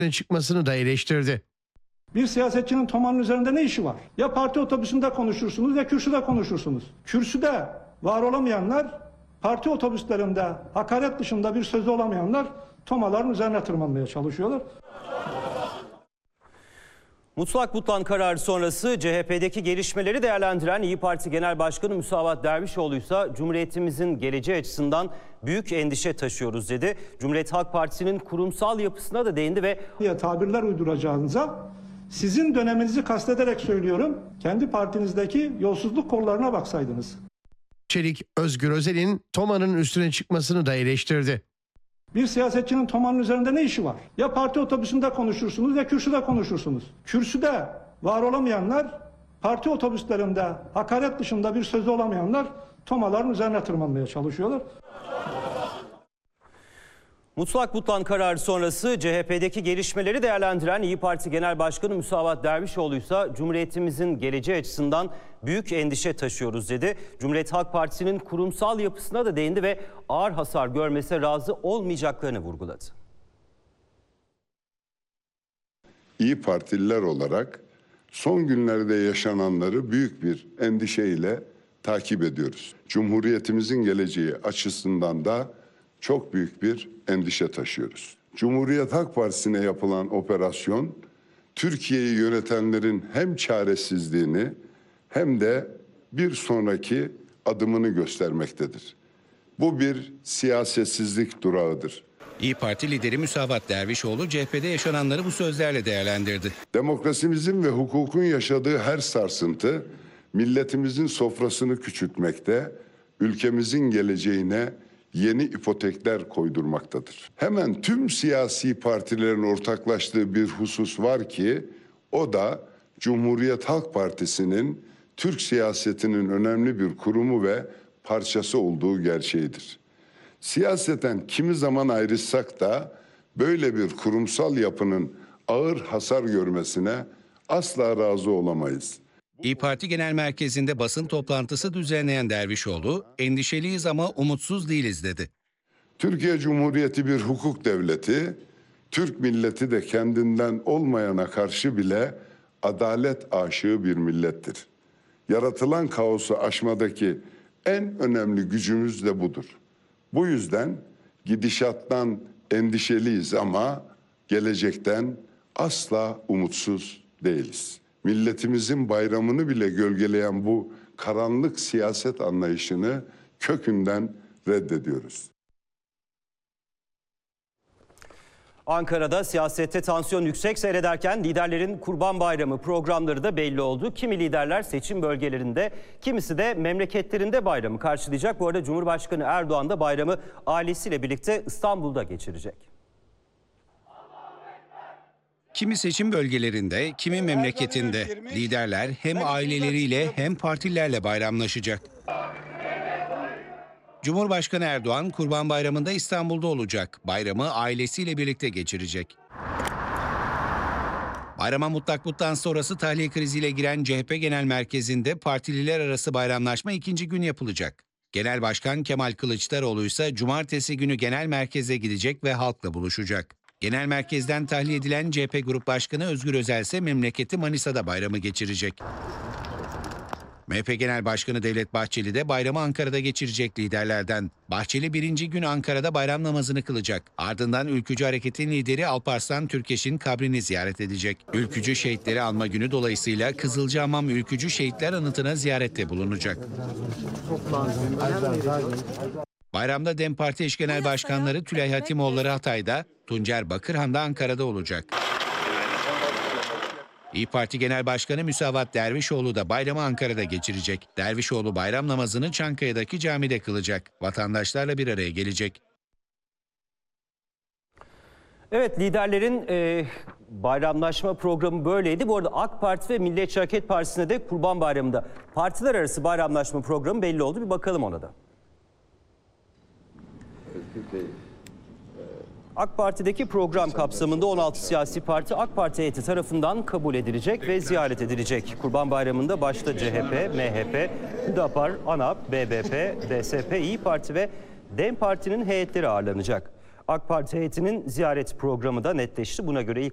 çıkmasını da eleştirdi. Bir siyasetçinin Toma'nın üzerinde ne işi var? Ya parti otobüsünde konuşursunuz ya kürsüde konuşursunuz. Kürsüde var olamayanlar, parti otobüslerinde hakaret dışında bir sözü olamayanlar Tomaların üzerine tırmanmaya çalışıyorlar. Mutlak butlan kararı sonrası CHP'deki gelişmeleri değerlendiren İYİ Parti Genel Başkanı Müsavat Dervişoğlu ise Cumhuriyetimizin geleceği açısından büyük endişe taşıyoruz dedi. Cumhuriyet Halk Partisi'nin kurumsal yapısına da değindi ve diye tabirler uyduracağınıza sizin döneminizi kastederek söylüyorum, kendi partinizdeki yolsuzluk kollarına baksaydınız. Çelik, Özgür Özel'in Toma'nın üstüne çıkmasını da eleştirdi. Bir siyasetçinin Toma'nın üzerinde ne işi var? Ya parti otobüsünde konuşursunuz ya kürsüde konuşursunuz. Kürsüde var olamayanlar, parti otobüslerinde hakaret dışında bir sözü olamayanlar Tomaların üzerine tırmanmaya çalışıyorlar. Mutlak butlan kararı sonrası CHP'deki gelişmeleri değerlendiren İYİ Parti Genel Başkanı Müsavat Dervişoğlu ise Cumhuriyetimizin geleceği açısından büyük endişe taşıyoruz dedi. Cumhuriyet Halk Partisi'nin kurumsal yapısına da değindi ve ağır hasar görmese razı olmayacaklarını vurguladı. İYİ Partililer olarak son günlerde yaşananları büyük bir endişeyle takip ediyoruz. Cumhuriyetimizin geleceği açısından da çok büyük bir endişe taşıyoruz. Cumhuriyet Halk Partisi'ne yapılan operasyon, Türkiye'yi yönetenlerin hem çaresizliğini hem de bir sonraki adımını göstermektedir. Bu bir siyasetsizlik durağıdır. İYİ Parti lideri Müsavat Dervişoğlu CHP'de yaşananları bu sözlerle değerlendirdi. Demokrasimizin ve hukukun yaşadığı her sarsıntı milletimizin sofrasını küçültmekte, ülkemizin geleceğine yeni ipotekler koydurmaktadır. Hemen tüm siyasi partilerin ortaklaştığı bir husus var ki o da Cumhuriyet Halk Partisi'nin Türk siyasetinin önemli bir kurumu ve parçası olduğu gerçeğidir. Siyaseten kimi zaman ayrışsak da böyle bir kurumsal yapının ağır hasar görmesine asla razı olamayız. İYİ Parti Genel Merkezi'nde basın toplantısı düzenleyen Dervişoğlu, endişeliyiz ama umutsuz değiliz dedi. Türkiye Cumhuriyeti bir hukuk devleti, Türk milleti de kendinden olmayana karşı bile adalet aşığı bir millettir. Yaratılan kaosu aşmadaki en önemli gücümüz de budur. Bu yüzden gidişattan endişeliyiz ama gelecekten asla umutsuz değiliz. Milletimizin bayramını bile gölgeleyen bu karanlık siyaset anlayışını kökünden reddediyoruz. Ankara'da siyasette tansiyon yüksek seyrederken liderlerin Kurban Bayramı programları da belli oldu. Kimi liderler seçim bölgelerinde, kimisi de memleketlerinde bayramı karşılayacak. Bu arada Cumhurbaşkanı Erdoğan da bayramı ailesiyle birlikte İstanbul'da geçirecek. Kimi seçim bölgelerinde, kimi memleketinde liderler hem aileleriyle hem partilerle bayramlaşacak. Cumhurbaşkanı Erdoğan Kurban Bayramı'nda İstanbul'da olacak. Bayramı ailesiyle birlikte geçirecek. Bayrama mutlak butlan sonrası tahliye kriziyle giren CHP Genel Merkezi'nde partililer arası bayramlaşma ikinci gün yapılacak. Genel Başkan Kemal Kılıçdaroğlu ise cumartesi günü genel merkeze gidecek ve halkla buluşacak. Genel merkezden tahliye edilen CHP Grup Başkanı Özgür Özel ise memleketi Manisa'da bayramı geçirecek. MHP Genel Başkanı Devlet Bahçeli de bayramı Ankara'da geçirecek liderlerden. Bahçeli birinci gün Ankara'da bayram namazını kılacak. Ardından Ülkücü Hareket'in lideri Alparslan Türkeş'in kabrini ziyaret edecek. Ülkücü şehitleri anma günü dolayısıyla Kızılcahamam Ülkücü Şehitler Anıtı'na ziyarette bulunacak. Bayramda DEM Parti eş genel başkanları Tülay Hatimoğulları Hatay'da, Tuncer Bakırhan da Ankara'da olacak. İYİ Parti Genel Başkanı Müsavat Dervişoğlu da bayramı Ankara'da geçirecek. Dervişoğlu bayram namazını Çankaya'daki camide kılacak. Vatandaşlarla bir araya gelecek. Evet, liderlerin bayramlaşma programı böyleydi. Bu arada AK Parti ve Milliyetçi Hareket Partisi'ne de Kurban Bayramı'nda partiler arası bayramlaşma programı belli oldu. Bir bakalım ona da. AK Parti'deki program kapsamında 16 siyasi parti AK Parti heyeti tarafından kabul edilecek ve ziyaret edilecek. Kurban Bayramı'nda başta CHP, MHP, Hüdapar, ANAP, BBP, DSP, İYİ Parti ve DEM Parti'nin heyetleri ağırlanacak. AK Parti heyetinin ziyaret programı da netleşti. Buna göre ilk